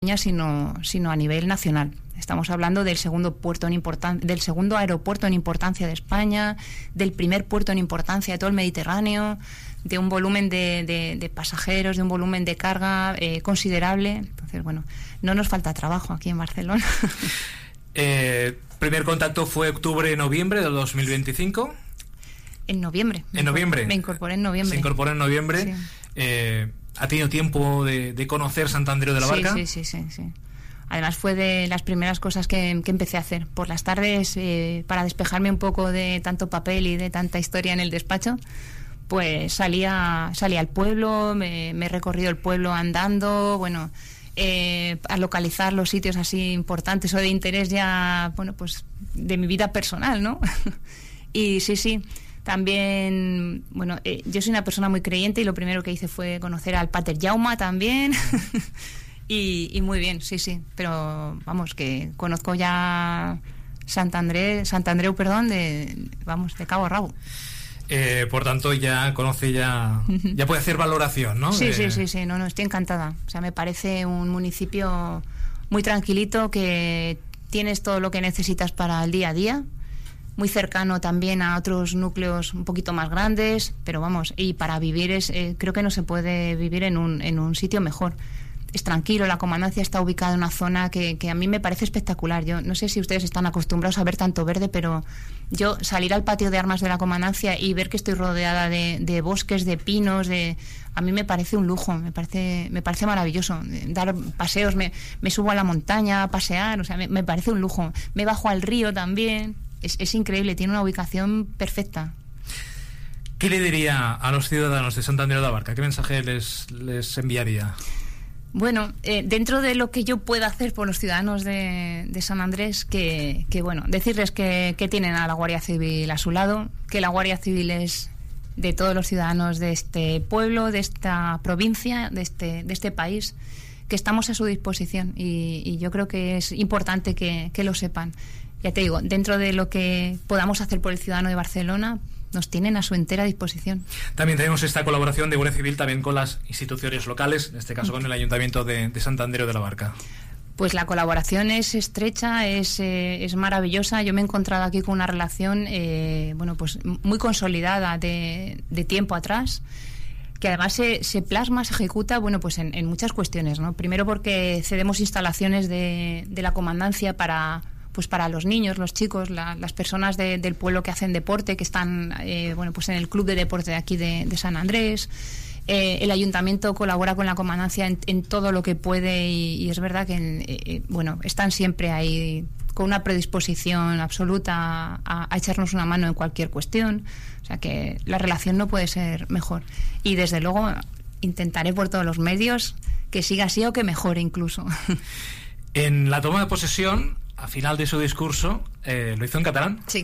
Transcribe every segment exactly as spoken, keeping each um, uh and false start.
sino, sino a nivel nacional. Estamos hablando del segundo puerto en importan- del segundo aeropuerto en importancia de España, del primer puerto en importancia de todo el Mediterráneo, de un volumen de, de, de pasajeros, de un volumen de carga eh, considerable. Entonces, bueno, no nos falta trabajo aquí en Barcelona. Eh, primer contacto fue octubre-noviembre del dos mil veinticinco. En noviembre. En noviembre. Me incorporé en noviembre. Se incorporó en noviembre. Sí. Eh, ¿Ha tenido tiempo de, de conocer Sant Andreu de la Barca? Sí, sí, sí, sí, sí. Además fue de las primeras cosas que, que empecé a hacer. Por las tardes, eh, para despejarme un poco de tanto papel y de tanta historia en el despacho, pues salía, salía al pueblo, me, me he recorrido el pueblo andando, bueno, eh, a localizar los sitios así importantes o de interés ya, bueno, pues de mi vida personal, ¿no? Y sí, sí. También, bueno, eh, yo soy una persona muy creyente y lo primero que hice fue conocer al Pater Jaume también. y, y muy bien, sí, sí. Pero vamos, que conozco ya Sant Andreu, Sant Andreu, perdón, de, vamos, de cabo a rabo. Eh, por tanto, ya conoce, ya, ya puede hacer valoración, ¿no? Sí, de... sí, sí, sí, no, no, estoy encantada. O sea, me parece un municipio muy tranquilito, que tienes todo lo que necesitas para el día a día. Muy cercano también a otros núcleos un poquito más grandes, pero vamos, y para vivir es, eh, creo que no se puede vivir en un, en un sitio mejor. Es tranquilo, la comandancia está ubicada en una zona que, que a mí me parece espectacular. Yo no sé si ustedes están acostumbrados a ver tanto verde, pero yo salir al patio de armas de la comandancia y ver que estoy rodeada de, de bosques, de pinos, de a mí me parece un lujo, me parece me parece maravilloso. Dar paseos, me, me subo a la montaña a pasear, o sea, me, me parece un lujo. Me bajo al río también. Es, es increíble, tiene una ubicación perfecta. ¿Qué le diría a los ciudadanos de Sant Andreu de la Barca? ¿Qué mensaje les, les enviaría? Bueno, eh, dentro de lo que yo pueda hacer por los ciudadanos de, de Sant Andrés, que, que bueno, decirles que, que tienen a la Guardia Civil a su lado, que la Guardia Civil es de todos los ciudadanos de este pueblo, de esta provincia, de este, de este país, que estamos a su disposición y, y yo creo que es importante que, que lo sepan. Ya te digo, dentro de lo que podamos hacer por el ciudadano de Barcelona, nos tienen a su entera disposición. También tenemos esta colaboración de Guardia Civil también con las instituciones locales, en este caso con el Ayuntamiento de, de Sant Andreu de la Barca. Pues la colaboración es estrecha, es, eh, es maravillosa. Yo me he encontrado aquí con una relación eh, bueno, pues muy consolidada de, de tiempo atrás, que además se, se plasma, se ejecuta, bueno, pues en, en muchas cuestiones, ¿no? Primero porque cedemos instalaciones de, de la comandancia para... pues para los niños, los chicos, la, las personas de, del pueblo que hacen deporte, que están eh, bueno, pues en el club de deporte de aquí de, de Sant Andrés. Eh, el ayuntamiento colabora con la comandancia en, en todo lo que puede y, y es verdad que eh, bueno, están siempre ahí con una predisposición absoluta a, a echarnos una mano en cualquier cuestión. O sea que la relación no puede ser mejor. Y desde luego intentaré por todos los medios que siga así o que mejore incluso. En la toma de posesión, a final de su discurso, eh, ¿lo hizo en catalán? Sí.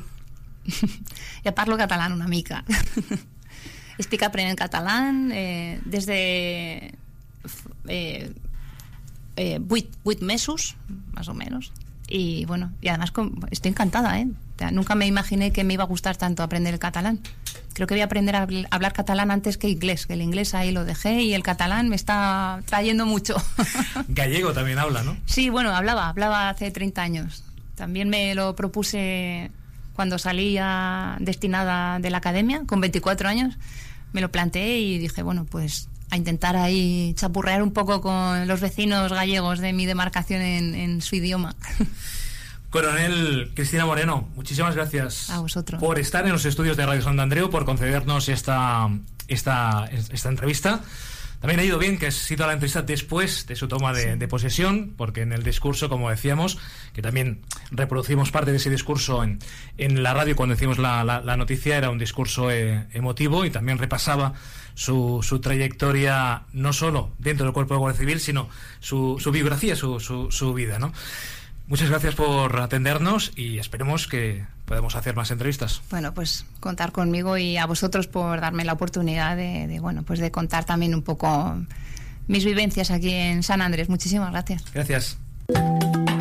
Ja parlo catalán una mica. Estic aprenent catalán eh, des de eh, eh, vuit, vuit mesos, más o menos. Y bueno, y además estoy encantada, ¿eh? O sea, nunca me imaginé que me iba a gustar tanto aprender el catalán. Creo que voy a aprender a hablar catalán antes que inglés, que el inglés ahí lo dejé y el catalán me está trayendo mucho. Gallego también habla, ¿no? Sí, bueno, hablaba, hablaba hace treinta años. También me lo propuse cuando salía destinada de la academia, con veinticuatro años. Me lo planteé y dije, bueno, pues a intentar ahí chapurrear un poco con los vecinos gallegos de mi demarcación en, en su idioma. Coronel Cristina Moreno, muchísimas gracias a vosotros por estar en los estudios de Radio Sant Andreu, por concedernos esta, esta, esta entrevista. También ha ido bien que ha sido la entrevista después de su toma de, sí. de posesión, porque en el discurso, como decíamos, que también reproducimos parte de ese discurso en, en la radio cuando decimos la, la, la noticia, era un discurso eh, emotivo y también repasaba su, su trayectoria, no solo dentro del cuerpo de Guardia Civil, sino su, su biografía, su, su, su vida, ¿no? Muchas gracias por atendernos y esperemos que podamos hacer más entrevistas. Bueno, pues contar conmigo y a vosotros por darme la oportunidad de, de bueno, pues de contar también un poco mis vivencias aquí en Sant Andrés. Muchísimas gracias. Gracias.